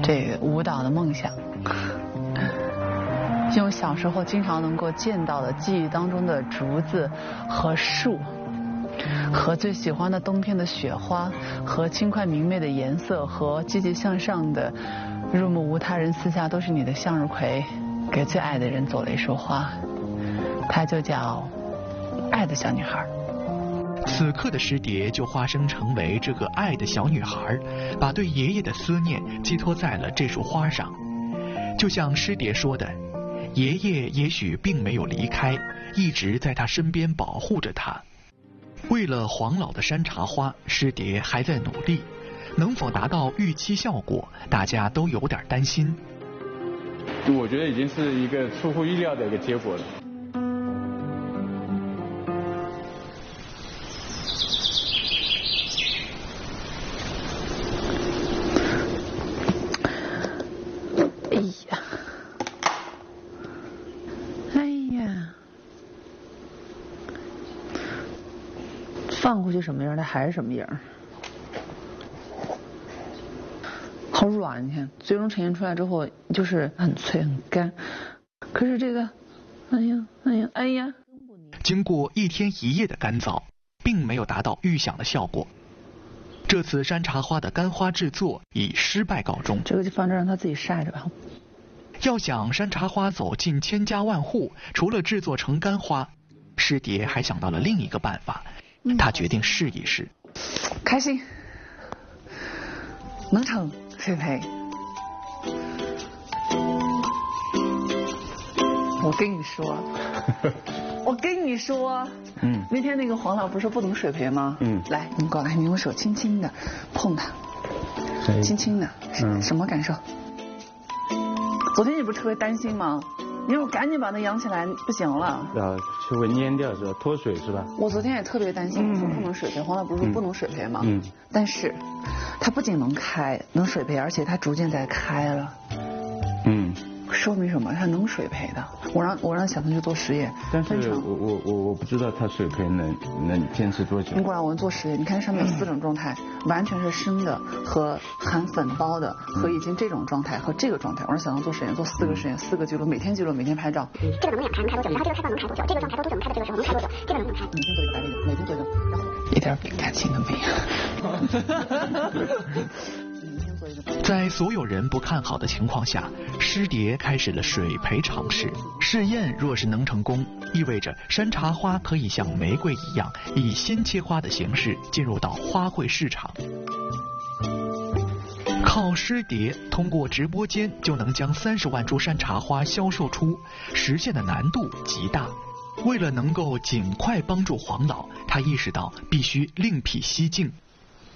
这个舞蹈的梦想，用小时候经常能够见到的记忆当中的竹子和树，和最喜欢的冬天的雪花，和轻快明媚的颜色，和积极向上的入目无他人，四下都是你的向日葵，给最爱的人做了一束花，它就叫爱的小女孩。 此刻的诗蝶就化身成为这个爱的小女孩，把对爷爷的思念寄托在了这束花上。就像诗蝶说的，爷爷也许并没有离开，一直在他身边保护着他。为了黄老的山茶花，诗蝶还在努力，能否达到预期效果，大家都有点担心。 我觉得已经是一个出乎意料的一个结果了。 放回去什么样，它还是什么样，好软，你看最终呈现出来之后就是很脆很干。可是这个，哎呀！ 经过1天1夜的干燥，并没有达到预想的效果。这次山茶花的干花制作以失败告终。 这个就放这让它自己晒着吧。 要想山茶花走进千家万户，除了制作成干花，诗蝶还想到了另一个办法。他决定试一试。 开心，能成水培。我跟你说，那天那个黄老不是说不懂水培吗？来，你过来，你用手轻轻的碰它，轻轻的，什么感受？昨天你不是特别担心吗？你说赶紧把它养起来，不行了。 就会蔫掉是吧？脱水是吧？ 我昨天也特别担心，我说不能水培，黄老不是说不能水培吗？但是它不仅能开，能水培，而且它逐渐在开了。说明什么？它能水培的。我让小朋友做实验， 但是我不知道它水培能坚持多久。 你过来，我们做实验。你看上面有4种状态，完全是生的和含粉包的，和已经这种状态和这个状态。我让小朋友做实验，做4个实验，4个记录，每天记录，每天拍照。 这个能养开多久？然后这个开关能开多久？这个状态都多久能开到这个时候能开多久？这个能不能开？ 每天做一个白领，每天做一个，然后一点感情都没有。 在所有人不看好的情况下，诗蝶开始了水培尝试。试验若是能成功，意味着山茶花可以像玫瑰一样，以鲜切花的形式进入到花卉市场。靠诗蝶通过直播间就能将30万株山茶花销售出，实现的难度极大。为了能够尽快帮助黄老，他意识到必须另辟蹊径。